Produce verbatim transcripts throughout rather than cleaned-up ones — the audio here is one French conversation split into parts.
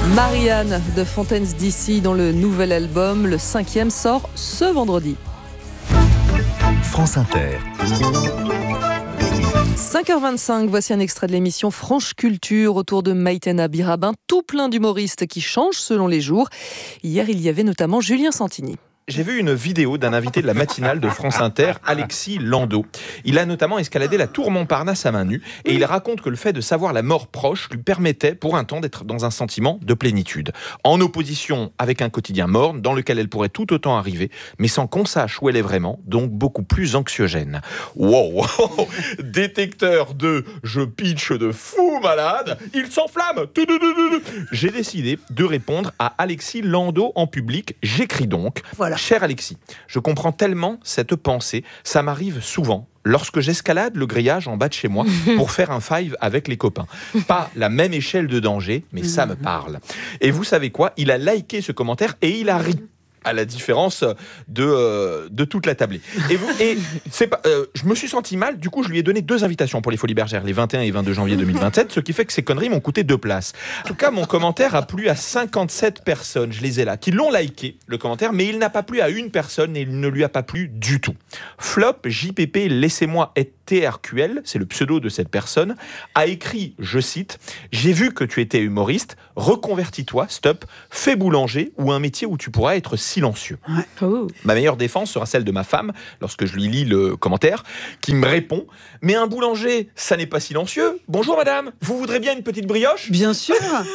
Marianne de Fontaines D C dont le nouvel album, le cinquième, sort ce vendredi. France Inter. cinq heures vingt-cinq, voici un extrait de l'émission Franche Culture autour de Maïtena Birabin, tout plein d'humoristes qui changent selon les jours. Hier, il y avait notamment Julien Santini. J'ai vu une vidéo d'un invité de la matinale de France Inter, Alexis Landau. Il a notamment escaladé la tour Montparnasse à main nue et il raconte que le fait de savoir la mort proche lui permettait pour un temps d'être dans un sentiment de plénitude. En opposition avec un quotidien morne dans lequel elle pourrait tout autant arriver, mais sans qu'on sache où elle est vraiment, donc beaucoup plus anxiogène. Wow, détecteur de je pitch de fou malade, il s'enflamme. J'ai décidé de répondre à Alexis Landau en public. J'écris donc. Voilà. Cher Alexis, je comprends tellement cette pensée, ça m'arrive souvent lorsque j'escalade le grillage en bas de chez moi pour faire un five avec les copains. Pas la même échelle de danger, mais ça me parle. Et vous savez quoi ? Il a liké ce commentaire et il a ri. À la différence de, euh, de toute la tablée. Et, vous, et c'est pas, euh, je me suis senti mal, du coup je lui ai donné deux invitations pour les Folies Bergères, les vingt et un et vingt-deux janvier deux mille vingt-sept, ce qui fait que ces conneries m'ont coûté deux places. En tout cas, mon commentaire a plu à cinquante-sept personnes, je les ai là, qui l'ont liké, le commentaire, mais il n'a pas plu à une personne et il ne lui a pas plu du tout. Flop, J P P, laissez-moi être T R Q L, c'est le pseudo de cette personne, a écrit, je cite, « J'ai vu que tu étais humoriste, reconvertis-toi, stop, fais boulanger ou un métier où tu pourras être silencieux. Ouais. » Oh. Ma meilleure défense sera celle de ma femme, lorsque je lui lis le commentaire, qui me répond, « Mais un boulanger, ça n'est pas silencieux. Bonjour madame, vous voudrez bien une petite brioche ?» Bien sûr.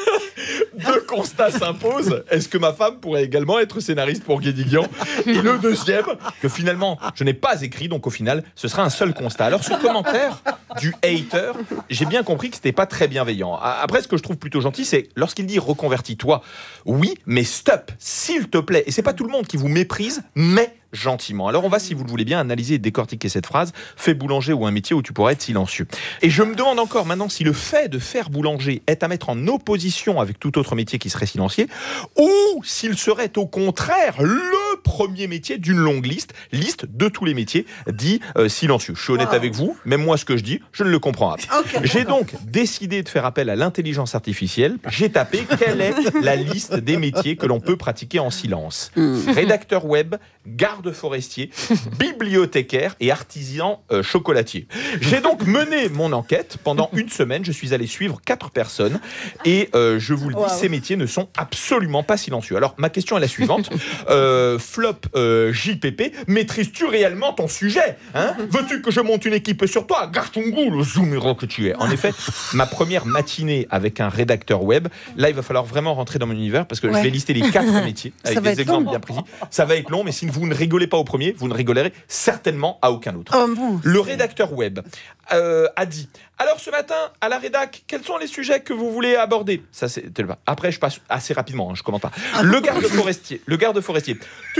Deux constats s'imposent. Est-ce que ma femme pourrait également être scénariste pour Guédiguian ? Et le deuxième, que finalement, je n'ai pas écrit, donc au final, ce sera un seul constat. Alors, ce commentaire du hater, j'ai bien compris que c'était pas très bienveillant. Après, ce que je trouve plutôt gentil, c'est lorsqu'il dit reconvertis-toi, oui, mais stop, s'il te plaît. Et c'est pas tout le monde qui vous méprise, mais gentiment. Alors on va, si vous le voulez bien, analyser et décortiquer cette phrase. Fais boulanger ou un métier où tu pourrais être silencieux. Et je me demande encore maintenant si le fait de faire boulanger est à mettre en opposition avec tout autre métier qui serait silencieux, ou s'il serait au contraire le premier métier d'une longue liste, liste de tous les métiers dits euh, silencieux. Je suis honnête wow. avec vous, même moi ce que je dis, je ne le comprends pas. Okay. J'ai donc décidé de faire appel à l'intelligence artificielle. J'ai tapé quelle est la liste des métiers que l'on peut pratiquer en silence. Mm. Rédacteur web, garde forestier, bibliothécaire et artisan euh, chocolatier. J'ai donc mené mon enquête pendant une semaine. Je suis allé suivre quatre personnes et euh, je vous le dis, wow. ces métiers ne sont absolument pas silencieux. Alors ma question est la suivante. Euh, Flop euh, J P P, maîtrises-tu réellement ton sujet, hein ? Veux-tu que je monte une équipe sur toi ? Garde ton goût, le zoomero que tu es. En effet, ma première matinée avec un rédacteur web, là il va falloir vraiment rentrer dans mon univers parce que ouais. je vais lister les quatre métiers avec des exemples long. bien précis. Ça va être long, mais si vous ne rigolez pas au premier, vous ne rigolerez certainement à aucun autre. Oh bon. Le rédacteur web euh, a dit « Alors ce matin, à la rédac, quels sont les sujets que vous voulez aborder ?» Ça, c'est... Après, je passe assez rapidement, hein, je ne commente pas. Le garde forestier. Le garde forestier.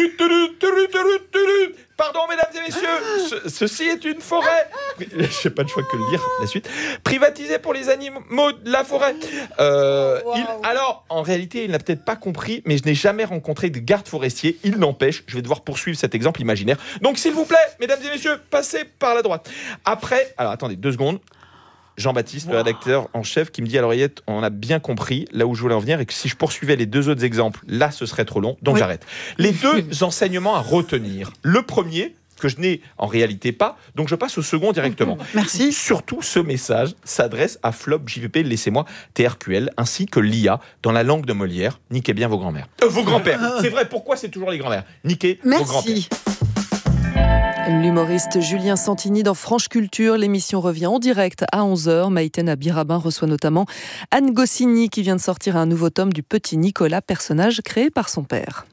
Pardon, mesdames et messieurs, ce, ceci est une forêt. Je n'ai pas de choix que de lire la suite. Privatisé pour les animaux de la forêt. Euh, wow. il, alors, en réalité, il n'a peut-être pas compris, mais je n'ai jamais rencontré de garde forestier. Il n'empêche, je vais devoir poursuivre cet exemple imaginaire. Donc, s'il vous plaît, mesdames et messieurs, passez par la droite. Après, alors attendez, deux secondes. Jean-Baptiste, wow. le rédacteur en chef, qui me dit à l'oreillette, on a bien compris là où je voulais en venir et que si je poursuivais les deux autres exemples, là, ce serait trop long, donc oui. j'arrête. Les deux enseignements à retenir. Le premier, que je n'ai en réalité pas, donc je passe au second directement. Merci. Surtout, ce message s'adresse à Flop, J P P, laissez-moi, T R Q L, ainsi que l'I A dans la langue de Molière. Niquez bien vos grands-mères. Euh, vos grands-pères, c'est vrai, pourquoi c'est toujours les grands-mères ? Niquez Merci. vos grands-pères. L'humoriste Julien Santini dans Franche Culture. L'émission revient en direct à onze heures. Maïtena Birabin reçoit notamment Anne Goscinny qui vient de sortir un nouveau tome du Petit Nicolas, personnage créé par son père.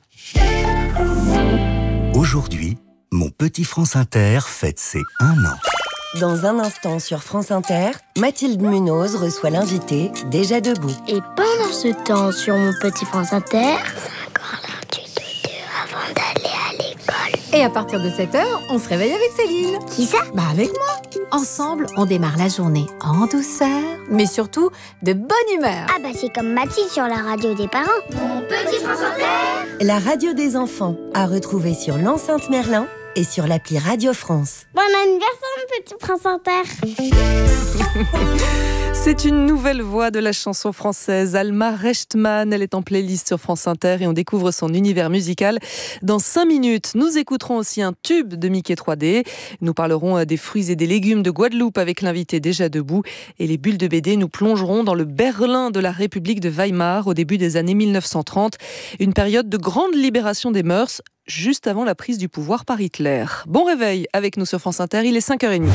Aujourd'hui, mon petit France Inter fête ses un an. Dans un instant sur France Inter, Mathilde Munoz reçoit l'invité déjà debout. Et pendant ce temps sur mon petit France Inter, c'est encore l'heure du dodo avant d'aller à l'école. Et à partir de sept heures, on se réveille avec Céline. Qui ça ? Bah avec moi. Ensemble, on démarre la journée en douceur, mais surtout de bonne humeur. Ah bah c'est comme Mathilde sur la radio des parents. Mon petit France Inter. La radio des enfants, à retrouver sur l'enceinte Merlin et sur l'appli Radio France. Bon anniversaire, mon petit Prince Inter. C'est une nouvelle voix de la chanson française, Alma Rechtman. Elle est en playlist sur France Inter et on découvre son univers musical. Dans cinq minutes, nous écouterons aussi un tube de Mickey trois D. Nous parlerons des fruits et des légumes de Guadeloupe avec l'invité déjà debout. Et les bulles de B D, nous plongerons dans le Berlin de la République de Weimar au début des années mille neuf cent trente. Une période de grande libération des mœurs, juste avant la prise du pouvoir par Hitler. Bon réveil avec nous sur France Inter, il est cinq heures trente.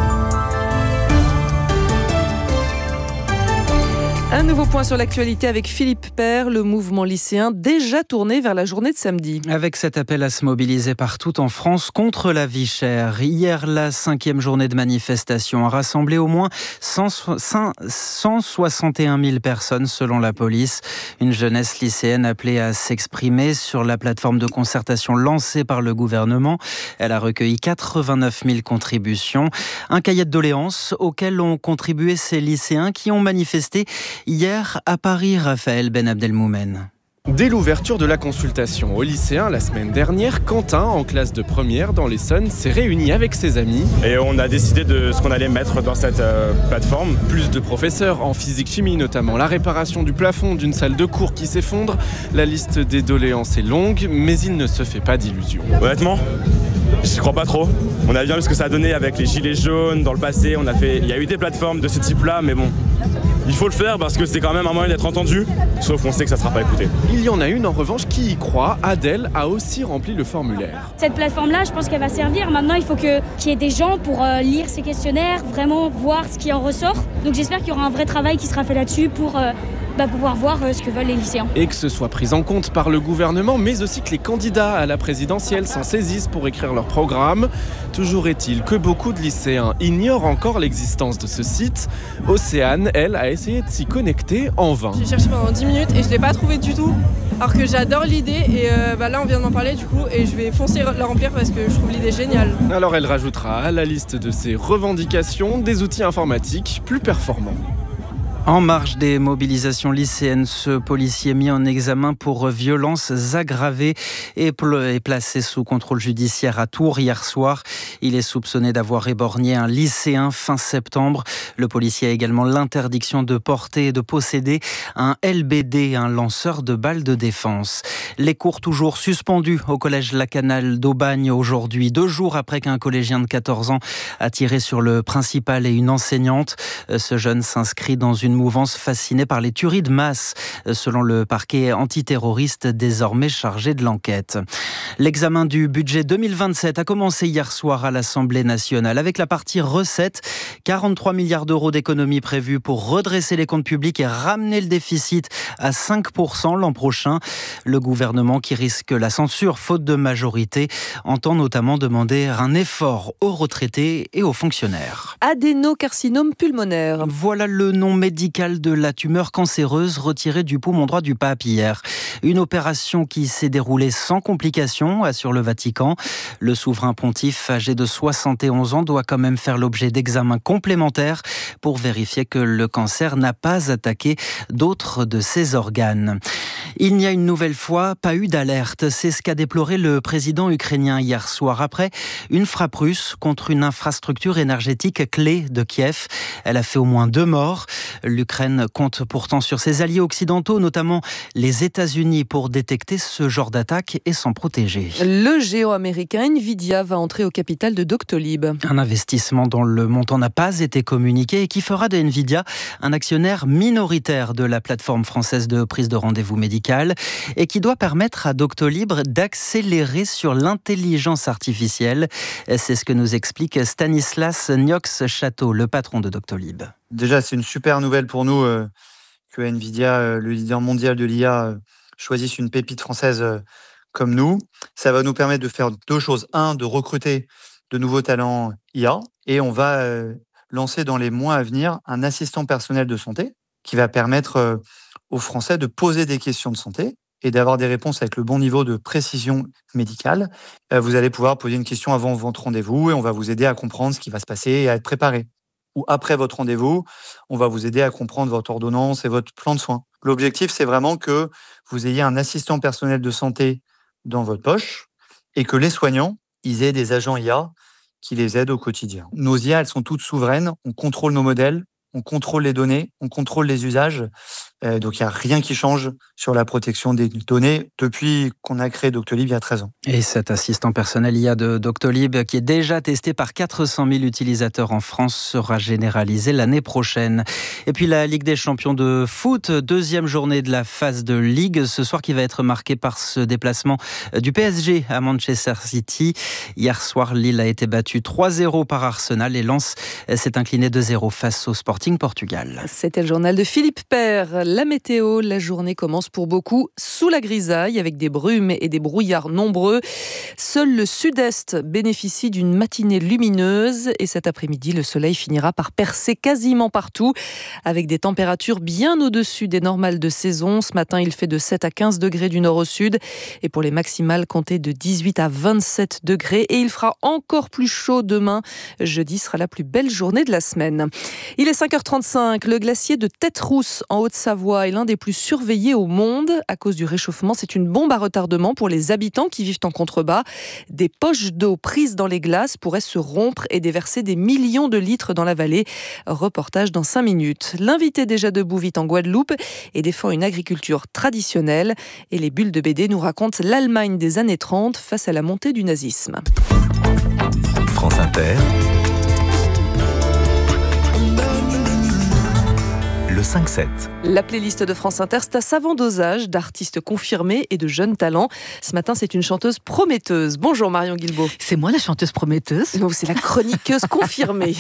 Un nouveau point sur l'actualité avec Philippe Père, le mouvement lycéen déjà tourné vers la journée de samedi. Avec cet appel à se mobiliser partout en France contre la vie chère. Hier, la cinquième journée de manifestation a rassemblé au moins cent soixante et un mille personnes selon la police. Une jeunesse lycéenne appelée à s'exprimer sur la plateforme de concertation lancée par le gouvernement. Elle a recueilli quatre-vingt-neuf mille contributions. Un cahier de doléances auquel ont contribué ces lycéens qui ont manifesté hier à Paris, Raphaël Ben Abdelmoumen. Dès l'ouverture de la consultation aux lycéens la semaine dernière, Quentin, en classe de première dans l'Essonne, s'est réuni avec ses amis. Et on a décidé de ce qu'on allait mettre dans cette euh, plateforme. Plus de professeurs en physique-chimie notamment, la réparation du plafond d'une salle de cours qui s'effondre. La liste des doléances est longue, mais il ne se fait pas d'illusions. Honnêtement, je crois pas trop. On a bien vu ce que ça a donné avec les gilets jaunes dans le passé. On a fait, il y a eu des plateformes de ce type-là, mais bon, il faut le faire parce que c'est quand même un moyen d'être entendu. Sauf qu'on sait que ça sera pas écouté. Il y en a une en revanche qui y croit. Adèle a aussi rempli le formulaire. Cette plateforme-là, je pense qu'elle va servir. Maintenant, il faut que, qu'il y ait des gens pour euh, lire ces questionnaires, vraiment voir ce qui en ressort. Donc j'espère qu'il y aura un vrai travail qui sera fait là-dessus pour euh, bah, pouvoir voir euh, ce que veulent les lycéens. Et que ce soit pris en compte par le gouvernement, mais aussi que les candidats à la présidentielle s'en saisissent pour écrire leur programme. Toujours est-il que beaucoup de lycéens ignorent encore l'existence de ce site. Océane, elle, a essayé de s'y connecter en vain. J'ai cherché pendant dix minutes et je ne l'ai pas trouvé du tout. Alors que j'adore l'idée et euh, bah là on vient de m'en parler du coup et je vais foncer la remplir parce que je trouve l'idée géniale. Alors elle rajoutera à la liste de ses revendications des outils informatiques plus performants. En marge des mobilisations lycéennes, ce policier mis en examen pour violences aggravées est placé sous contrôle judiciaire à Tours hier soir. Il est soupçonné d'avoir éborgné un lycéen fin septembre. Le policier a également l'interdiction de porter et de posséder un L B D, un lanceur de balles de défense. Les cours toujours suspendus au collège Lacanal d'Aubagne aujourd'hui, deux jours après qu'un collégien de quatorze ans a tiré sur le principal et une enseignante. Ce jeune s'inscrit dans une mouvance fascinée par les tueries de masse, selon le parquet antiterroriste désormais chargé de l'enquête. L'examen du budget deux mille vingt-sept a commencé hier soir à l'Assemblée nationale avec la partie recettes. quarante-trois milliards d'euros d'économies prévues pour redresser les comptes publics et ramener le déficit à cinq pour cent l'an prochain. Le gouvernement, qui risque la censure faute de majorité, entend notamment demander un effort aux retraités et aux fonctionnaires. Adénocarcinome pulmonaire. Voilà le nom médical de la tumeur cancéreuse retirée du poumon droit du pape hier. Une opération qui s'est déroulée sans complications, assure le Vatican. Le souverain pontife, âgé de soixante et onze ans, doit quand même faire l'objet d'examens complémentaires pour vérifier que le cancer n'a pas attaqué d'autres de ses organes. Il n'y a une nouvelle fois pas eu d'alerte. C'est ce qu'a déploré le président ukrainien hier soir après une frappe russe contre une infrastructure énergétique clé de Kiev. Elle a fait au moins deux morts. L'Ukraine compte pourtant sur ses alliés occidentaux, notamment les États-Unis, pour détecter ce genre d'attaque et s'en protéger. Le géant américain Nvidia va entrer au capital de Doctolib. Un investissement dont le montant n'a pas été communiqué et qui fera de Nvidia un actionnaire minoritaire de la plateforme française de prise de rendez-vous médical et qui doit permettre à Doctolib d'accélérer sur l'intelligence artificielle. C'est ce que nous explique Stanislas Niox-Château, le patron de Doctolib. Déjà, c'est une super nouvelle pour nous euh, que Nvidia, euh, le leader mondial de l'I A, euh, choisisse une pépite française euh, comme nous. Ça va nous permettre de faire deux choses. Un, de recruter de nouveaux talents I A. Et on va euh, lancer dans les mois à venir un assistant personnel de santé qui va permettre euh, aux Français de poser des questions de santé et d'avoir des réponses avec le bon niveau de précision médicale. Euh, vous allez pouvoir poser une question avant votre rendez-vous et on va vous aider à comprendre ce qui va se passer et à être préparé. Ou après votre rendez-vous, on va vous aider à comprendre votre ordonnance et votre plan de soins. L'objectif, c'est vraiment que vous ayez un assistant personnel de santé dans votre poche et que les soignants, ils aient des agents I A qui les aident au quotidien. Nos I A, elles sont toutes souveraines, on contrôle nos modèles, on contrôle les données, on contrôle les usages. Euh, donc, il n'y a rien qui change sur la protection des données depuis qu'on a créé Doctolib il y a treize ans. Et cet assistant personnel I A de Doctolib, qui est déjà testé par quatre cent mille utilisateurs en France, sera généralisé l'année prochaine. Et puis la Ligue des champions de foot, deuxième journée de la phase de Ligue, ce soir qui va être marquée par ce déplacement du P S G à Manchester City. Hier soir, Lille a été battue trois zéro par Arsenal et Lens s'est incliné deux zéro face au Sporting Portugal. C'était le journal de Philippe Père. La météo, la journée commence pour beaucoup sous la grisaille avec des brumes et des brouillards nombreux. Seul le sud-est bénéficie d'une matinée lumineuse et cet après-midi, le soleil finira par percer quasiment partout avec des températures bien au-dessus des normales de saison. Ce matin, il fait de sept à quinze degrés du nord au sud et pour les maximales, comptez de dix-huit à vingt-sept degrés et il fera encore plus chaud demain. Jeudi sera la plus belle journée de la semaine. Il est cinq heures trente-cinq. Le glacier de Tête-Rousse en Haute-Savoie est l'un des plus surveillés au monde. À cause du réchauffement, c'est une bombe à retardement pour les habitants qui vivent en contrebas. Des poches d'eau prises dans les glaces pourraient se rompre et déverser des millions de litres dans la vallée. Reportage dans cinq minutes. L'invité déjà debout vit en Guadeloupe et défend une agriculture traditionnelle. Et les bulles de B D nous racontent l'Allemagne des années trente face à la montée du nazisme. France Inter. Le cinq sept. La playlist de France Inter, c'est un savant dosage d'artistes confirmés et de jeunes talents. Ce matin, c'est une chanteuse prometteuse. Bonjour Marion Guilbault. C'est moi la chanteuse prometteuse. Non, c'est la chroniqueuse confirmée.